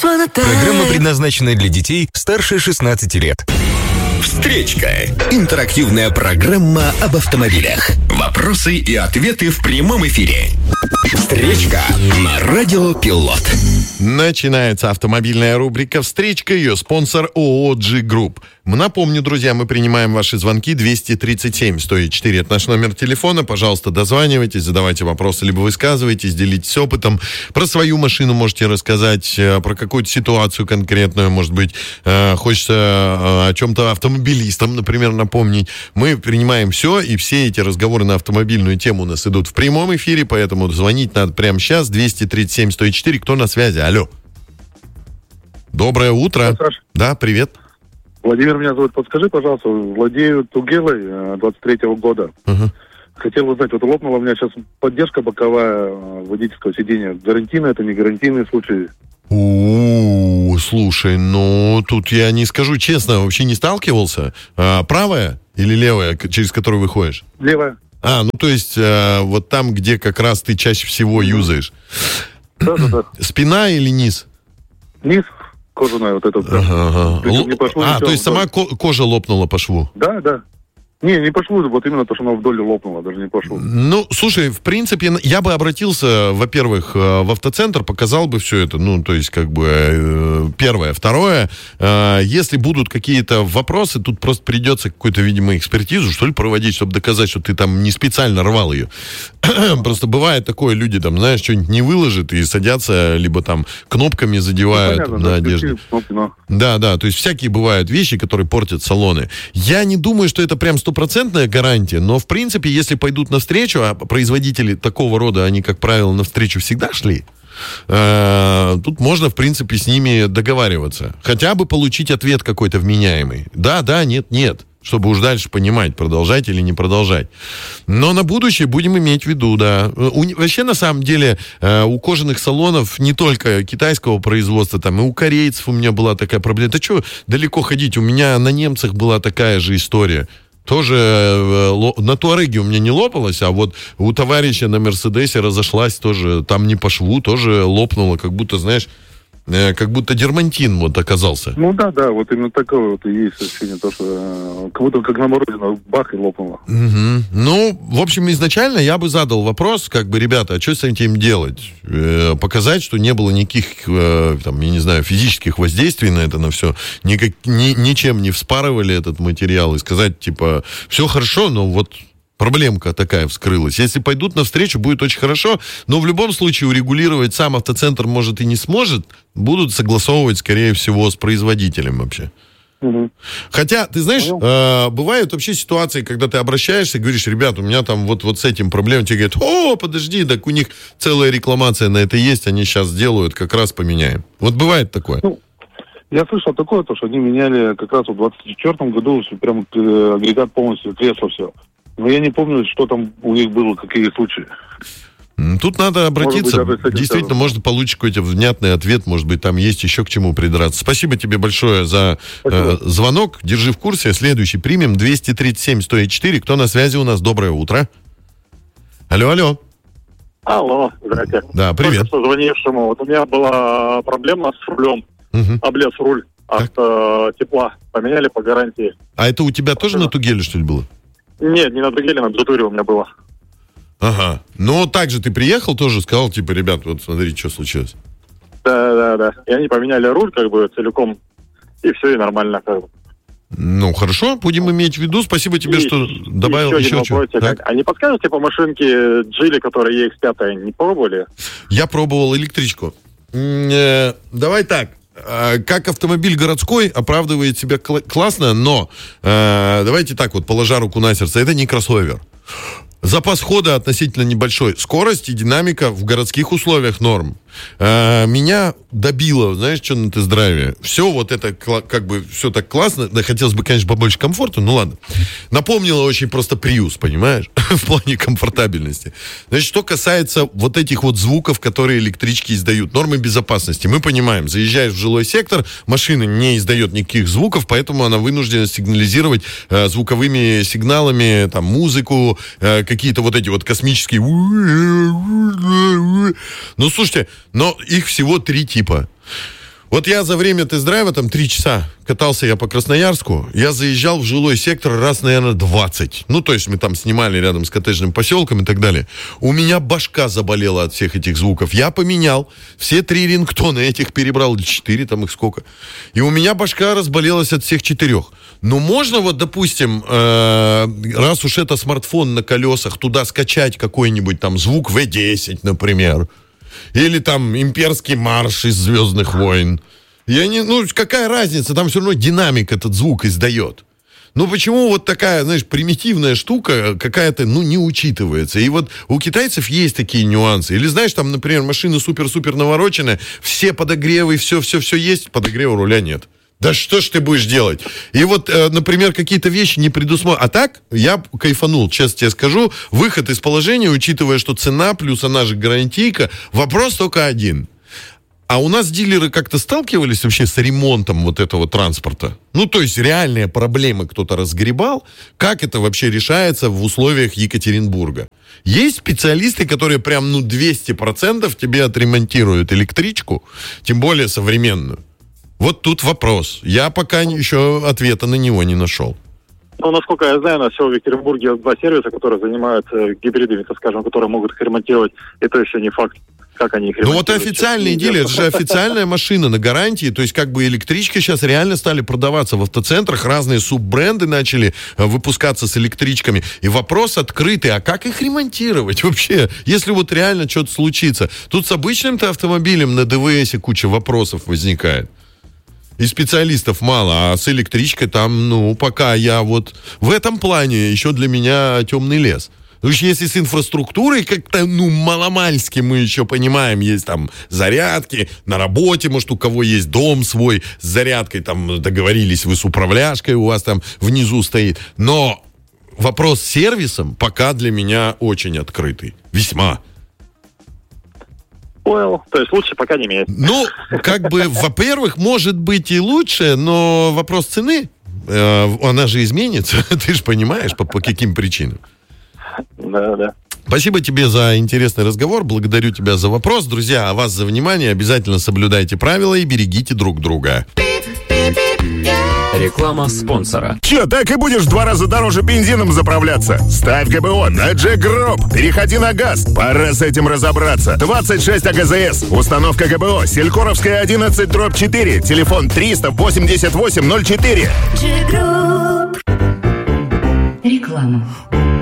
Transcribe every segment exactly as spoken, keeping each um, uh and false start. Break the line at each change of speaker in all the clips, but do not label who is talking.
Программа предназначена для детей старше шестнадцати лет.
Встречка. Интерактивная программа об автомобилях. Вопросы и ответы в прямом эфире. Встречка на Радио Пилот.
Начинается автомобильная рубрика «Встречка». Ее спонсор ООО «Джи Групп». Напомню, друзья, мы принимаем ваши звонки. двести тридцать семь сто четыре это наш номер телефона. Пожалуйста, дозванивайтесь, задавайте вопросы, либо высказывайтесь, делитесь опытом. Про свою машину можете рассказать, про какую-то ситуацию конкретную, может быть, хочется о чем-то автомобилистам, например, напомнить. Мы принимаем все, и все эти разговоры на автомобильную тему у нас идут в прямом эфире, поэтому звонить надо прямо сейчас. двести тридцать семь сто четыре. Кто на связи? Алло. Доброе утро. Да, привет.
Владимир меня зовут. Подскажи, пожалуйста, владею Тугелой двадцать третьего года. Uh-huh. Хотел бы знать, вот лопнула у меня сейчас поддержка боковая водительского сидения. Гарантийный это, не гарантийный случай?
У-у-у, слушай, ну, тут я не скажу честно, вообще не сталкивался. А, правая или левая, через которую выходишь?
Левая.
А, ну, то есть, а, вот там, где как раз ты чаще всего юзаешь.
Да-да-да.
Спина или низ?
Низ. Кожаная вот эта.
Ага.
Л- не пошло,
а,
ничего,
то есть сама ко- кожа лопнула по шву?
Да, да. Не, не по шву, вот именно то, что она вдоль лопнула, даже не по шву.
Ну, слушай, в принципе, я бы обратился, во-первых, в автоцентр, показал бы все это, ну, то есть, как бы, первое. Второе, если будут какие-то вопросы, тут просто придется какую-то, видимо, экспертизу, что ли, проводить, чтобы доказать, что ты там не специально рвал ее. Просто бывает такое, люди там, знаешь, что-нибудь не выложат и садятся, либо там кнопками задевают ну, понятно, на да, одежду. Кнопки, но... Да, да, то есть всякие бывают вещи, которые портят салоны. Я не думаю, что это прям стопроцентная гарантия, но, в принципе, если пойдут навстречу, а производители такого рода, они, как правило, навстречу всегда шли, э, тут можно, в принципе, с ними договариваться. Хотя бы получить ответ какой-то вменяемый. Да, да, нет, нет. Чтобы уж дальше понимать, продолжать или не продолжать. Но на будущее будем иметь в виду, да. У, вообще, на самом деле, э, у кожаных салонов не только китайского производства, там и у корейцев у меня была такая проблема. Да что далеко ходить? У меня на немцах была такая же история. Тоже э, ло, на Туареге у меня не лопалось, а вот у товарища на Мерседесе разошлась тоже, там не по шву, тоже лопнуло, как будто, знаешь, э, как будто дермантин вот оказался.
Ну да, да, вот именно такое вот и есть ощущение, то, что э, как будто как на морозино бах и лопнуло.
Угу. Ну, в общем, изначально я бы задал вопрос, как бы, ребята, а что с этим делать? Э, показать, что не было никаких, э, там, я не знаю, физических воздействий на это, на все, никак, ни, ничем не вспарывали этот материал, и сказать, типа, все хорошо, но вот проблемка такая вскрылась. Если пойдут навстречу, будет очень хорошо, но в любом случае урегулировать сам автоцентр, может, и не сможет, будут согласовывать, скорее всего, с производителем вообще. Угу. Хотя, ты знаешь, э, бывают вообще ситуации, когда ты обращаешься и говоришь, ребят, у меня там вот, вот с этим проблема, тебе говорят, о, подожди, так у них целая рекламация на это есть, они сейчас сделают, как раз поменяем. Вот бывает такое.
Ну, я слышал такое, то, что они меняли как раз в двадцать четвёртом году прям агрегат полностью, кресло все. Но я не помню, что там у них было, какие случаи.
Тут надо обратиться.
Может быть,
действительно, может, получить какой-то внятный ответ. Может быть, там есть еще к чему придраться. Спасибо тебе большое за э, звонок. Держи в курсе. Следующий примем. двести тридцать семь сто четыре. Кто на связи у нас? Доброе утро. Алло, алло.
Алло, здрасте.
Да, привет.
Только что звонившему. Вот у меня была проблема с рулем. Угу. Облез руль от э, тепла. Поменяли по гарантии.
А это у тебя тоже на Тугеле, что ли, было?
Нет, не на Тугеле, на Дзутуре у меня было.
Ага. Но также ты приехал, тоже сказал, типа, ребят, вот смотрите, что случилось.
Да, да, да. И они поменяли руль, как бы, целиком. И все, и нормально, как бы.
Ну, хорошо, будем иметь в виду. Спасибо тебе, и, что добавил
еще, еще что. А не подскажете по машинке Джили, которая и икс пять, не пробовали?
Я пробовал электричку. М-э, давай так. Как автомобиль городской оправдывает себя кл- классно, но э, давайте так вот, положа руку на сердце, это не кроссовер. Запас хода относительно небольшой. Скорость и динамика в городских условиях норм. А, меня добило, знаешь, что на тест-драйве. Все вот это, как бы, все так классно. Да, хотелось бы, конечно, побольше комфорта, ну ладно. Напомнило очень просто Prius, понимаешь? В плане комфортабельности. Значит, что касается вот этих вот звуков, которые электрички издают. Нормы безопасности. Мы понимаем, заезжаешь в жилой сектор, машина не издает никаких звуков, поэтому она вынуждена сигнализировать э, звуковыми сигналами, там, музыку, э, какие-то вот эти вот космические... Ну, слушайте, но их всего три типа. Вот я за время тест-драйва, там, три часа катался я по Красноярску, я заезжал в жилой сектор раз, наверное, двадцать. Ну, то есть мы там снимали рядом с коттеджным поселком и так далее. У меня башка заболела от всех этих звуков. Я поменял все три рингтона, этих перебрал, или четыре, там их сколько. И у меня башка разболелась от всех четырех. Но можно вот, допустим, э, раз уж это смартфон на колесах, туда скачать какой-нибудь там звук вэ десять, например. Или там имперский марш из «Звездных войн». Я не, ну, какая разница? Там все равно динамик этот звук издает. Ну, почему вот такая, знаешь, примитивная штука какая-то, ну, не учитывается? И вот у китайцев есть такие нюансы. Или, знаешь, там, например, машина супер-супер навороченная, все подогревы, все-все-все есть, подогрева руля нет. Да что ж ты будешь делать? И вот, э, например, какие-то вещи не предусмотрены. А так, я кайфанул, честно тебе скажу. Выход из положения, учитывая, что цена, плюс она же гарантийка, вопрос только один. А у нас дилеры как-то сталкивались вообще с ремонтом вот этого транспорта? Ну, то есть реальные проблемы кто-то разгребал? Как это вообще решается в условиях Екатеринбурга? Есть специалисты, которые прям, ну, двести процентов тебе отремонтируют электричку, тем более современную. Вот тут вопрос. Я пока еще ответа на него не нашел.
Ну, насколько я знаю, у нас всего в Екатеринбурге два сервиса, которые занимаются гибридами, так скажем, которые могут их ремонтировать. Это еще не факт, как они их ремонтируют.
Ну, вот официальные дилеры, это же официальная машина на гарантии. То есть, как бы электрички сейчас реально стали продаваться в автоцентрах. Разные суббренды начали выпускаться с электричками. И вопрос открытый. А как их ремонтировать вообще? Если вот реально что-то случится. Тут с обычным-то автомобилем на ДВСе куча вопросов возникает. И специалистов мало, а с электричкой там, ну, пока я вот... В этом плане еще для меня темный лес. Потому что если с инфраструктурой как-то, ну, маломальски мы еще понимаем, есть там зарядки, на работе, может, у кого есть дом свой с зарядкой, там договорились вы с управляшкой, у вас там внизу стоит. Но вопрос с сервисом пока для меня очень открытый. Весьма.
Well, то есть лучше пока не иметь.
Ну, как бы, во-первых, может быть и лучше, но вопрос цены, э, она же изменится, ты же понимаешь, по, по каким причинам.
Да, да.
Спасибо тебе за интересный разговор, благодарю тебя за вопрос. Друзья, а вас за внимание, обязательно соблюдайте правила и берегите друг друга.
Реклама спонсора.
Че, так и будешь в два раза дороже бензином заправляться? Ставь ГБО на Джек Гроб. Переходи на газ. Пора с этим разобраться. двадцать шесть АГЗС. Установка ГБО. Селькоровская одиннадцать дробь четыре. Телефон триста восемьдесят восемь ноль четыре.
Джек Гроб. Реклама.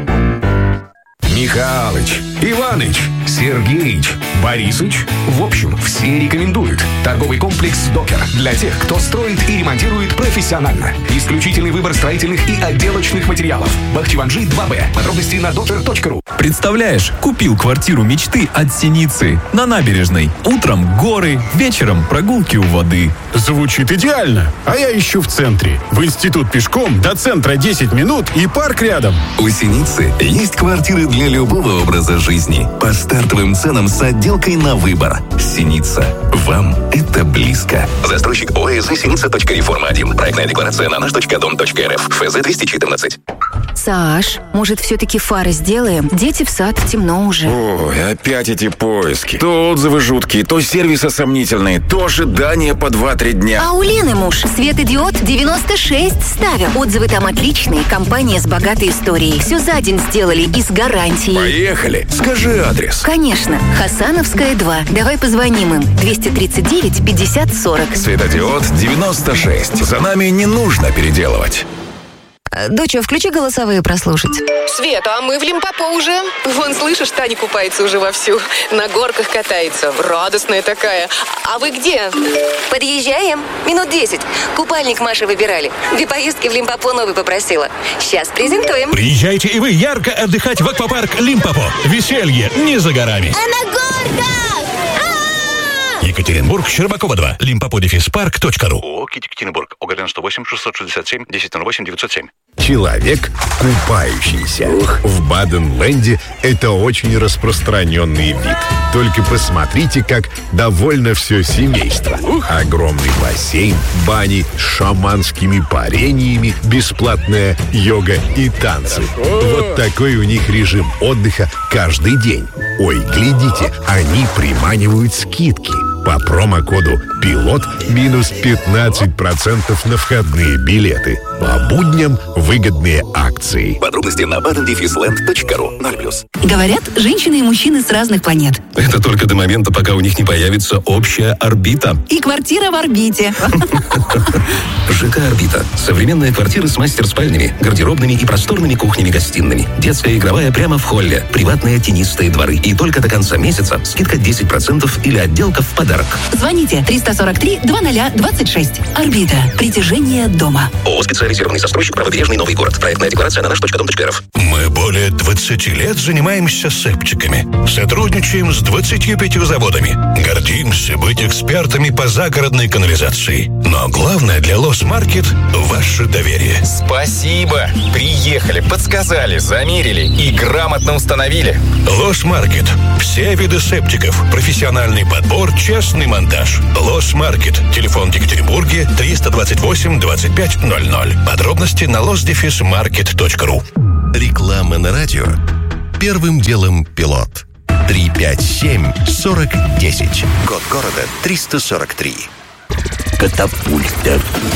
Михалыч, Иваныч, Сергеич, Борисыч. В общем, все рекомендуют. Торговый комплекс «Докер» для тех, кто строит и ремонтирует профессионально. Исключительный выбор строительных и отделочных материалов. Бахчеванджи два бэ. Подробности на докер точка ру.
Представляешь, купил квартиру мечты от Синицы на набережной. Утром горы, вечером прогулки у воды.
Звучит идеально. А я ищу в центре. В институт пешком, до центра десять минут и парк рядом.
У Синицы есть квартиры для любого образа жизни. По стартовым ценам с отделкой на выбор. Синица. Вам это близко. Застройщик ОСЗ Синица. Реформа один. Проектная декларация на наш точка дом точка рф. ФЗ двести четырнадцать.
Саш, может, все-таки фары сделаем? Дети в сад, темно уже.
Ой, опять эти поиски. То отзывы жуткие, то сервисы сомнительные, то ожидания по два-три дня.
А у Лены муж светодиод девяносто шесть ставим. Отзывы там отличные, компания с богатой историей. Все за день сделали и с гарантией.
Поехали. Скажи адрес.
Конечно. Хасановская, два. Давай позвоним им. двести тридцать девять пятьдесят сорок.
Светодиод девяносто шесть. За нами не нужно переделывать.
Доча, включи голосовые прослушать.
Света, а мы в Лимпопо уже. Вон, слышишь, Таня купается уже вовсю. На горках катается. Радостная такая. А вы где?
Подъезжаем. Минут десять. Купальник Маша выбирали. Две поездки в Лимпопо новый попросила. Сейчас презентуем.
Приезжайте и вы ярко отдыхать в аквапарк Лимпопо. Веселье не за горами.
А на горках!
Екатеринбург, Щербакова, два. Лимпопо дефис парк точка ру.
ООО «Екатеринбург». ОГРН сто восемь шестьсот шестьдесят семь десять ноль восемь девятьсот семь.
Человек купающийся. Ух. В Баден-Ленде это очень распространенный вид. Только посмотрите, как довольно все семейство. Ух. Огромный бассейн, бани с шаманскими парениями, бесплатная йога и танцы. Хорошо. Вот такой у них режим отдыха каждый день. Ой, глядите, они приманивают скидки. По промокоду «Пилот» минус пятнадцать процентов на входные билеты. По будням выгодные акции.
Подробности на баден дефис ленд точка ру. ноль плюс.
Говорят, женщины и мужчины с разных планет.
Это только до момента, пока у них не появится общая орбита.
И квартира в орбите.
ЖК «Орбита». Современные квартиры с мастер-спальнями, гардеробными и просторными кухнями-гостиными. Детская игровая прямо в холле. Приватные тенистые дворы. И только до конца месяца скидка десять процентов или отделка в подарок.
Звоните триста сорок три двадцать двадцать шесть. «Орбита». Притяжение дома.
ООО «Специализированный застройщик», Правобережный, Новый город. Проектная декларация на наш точка дом точка эр эф.
Мы более двадцати лет занимаемся септиками. Сотрудничаем с двадцатью пятью заводами. Гордимся быть экспертами по загородной канализации. Но главное для Лосмаркет – ваше доверие.
Спасибо. Приехали, подсказали, замерили и грамотно установили.
Лосмаркет. Все виды септиков. Профессиональный подбор, честный монтаж. Лосмаркет. Телефон в Екатеринбурге триста двадцать восемь двадцать пять ноль ноль. Подробности на лос дефис маркет точка ру.
Реклама на радио. Первым делом «Пилот». три пять семь сорок десять. Код города триста сорок три.
Катапульта.